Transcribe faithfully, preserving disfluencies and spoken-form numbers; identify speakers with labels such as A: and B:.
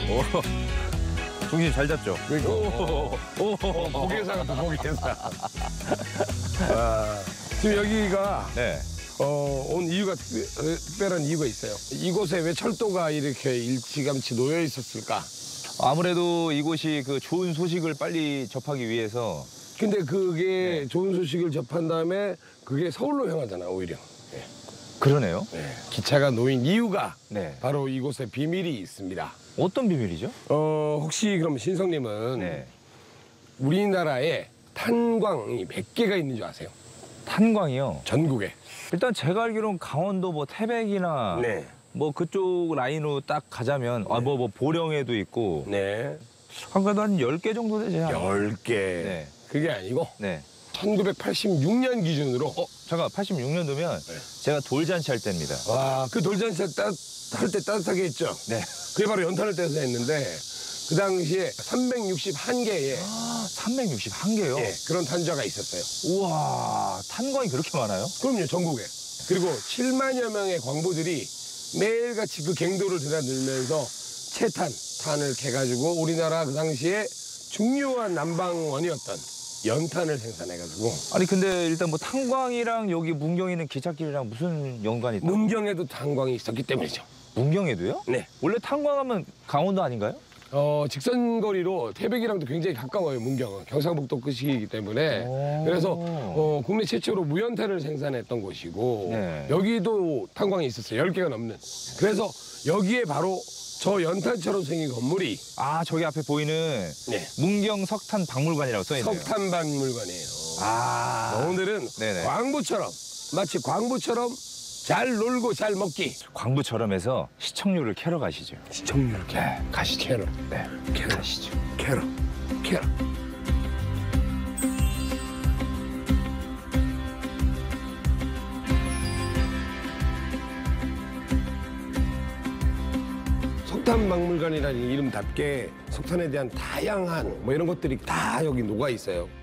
A: 오. 중심 잘 잡죠?
B: 그러니까. 오, 오, 오, 고개사 같아, 고개사. 아, 지금 여기가
A: 네.
B: 어, 온 이유가 특별, 특별한 이유가 있어요. 이곳에 왜 철도가 이렇게 일찌감치 놓여 있었을까?
A: 아무래도 이곳이 그 좋은 소식을 빨리 접하기 위해서.
B: 근데 그게
A: 네.
B: 좋은 소식을 접한 다음에 그게 서울로 향하잖아, 오히려. 네.
A: 그러네요.
B: 네. 기차가 놓인 이유가
A: 네.
B: 바로 이곳에 비밀이 있습니다.
A: 어떤 비밀이죠?
B: 어, 혹시 그럼 신성님은
A: 네.
B: 우리나라에 탄광이 몇 개가 있는 줄 아세요?
A: 탄광이요.
B: 전국에.
A: 일단 제가 알기로는 강원도 뭐 태백이나
B: 네.
A: 뭐 그쪽 라인으로 딱 가자면 아 뭐 뭐 보령에도 있고
B: 네.
A: 한 그래도 한 열 개 정도 되지 않아요?
B: 열 개.
A: 네.
B: 그게 아니고
A: 네.
B: 천구백팔십육 년 기준으로
A: 어, 잠깐 팔십육 년도면
B: 네.
A: 제가 돌잔치 할 때입니다.
B: 와, 그 돌잔치 할 때 따뜻하게 했죠?
A: 네.
B: 그게 바로 연탄을 떼서 했는데 그 당시에 삼백육십일 개의
A: 아, 삼백육십일 개요?
B: 예, 그런 탄자가 있었어요.
A: 우와, 탄광이 그렇게 많아요?
B: 그럼요, 전국에. 그리고 칠만여 명의 광부들이 매일같이 그 갱도를 드나들면서 채탄, 탄을 캐가지고 우리나라 그 당시에 중요한 난방원이었던 연탄을 생산해가지고
A: 아니 근데 일단 뭐 탄광이랑 여기 문경에 있는 기찻길이랑 무슨 연관이 있다?
B: 문경에도 탄광이 있었기 때문이죠.
A: 문경에도요?
B: 네.
A: 원래 탄광하면 강원도 아닌가요?
B: 어, 직선거리로 태백이랑도 굉장히 가까워요, 문경은. 경상북도 끝이기 때문에.
A: 오.
B: 그래서 어, 국내 최초로 무연탄을 생산했던 곳이고
A: 네.
B: 여기도 탄광이 있었어요, 열 개가 넘는. 그래서 여기에 바로 저 연탄처럼 생긴 건물이
A: 아, 저기 앞에 보이는
B: 네.
A: 문경 석탄 박물관이라고 써있네요.
B: 석탄박물관이에요.
A: 아.
B: 오늘은
A: 네네.
B: 광부처럼, 마치 광부처럼 잘 놀고 잘 먹기.
A: 광부처럼 해서 시청률을 캐러 가시죠.
B: 시청률 캐.
A: 네, 가시죠.
B: 캐러.
A: 네,
B: 캐러.
A: 가시죠.
B: 캐러. 캐러. 석탄박물관이라는 이름답게 석탄에 대한 다양한 뭐 이런 것들이 다 여기 녹아 있어요.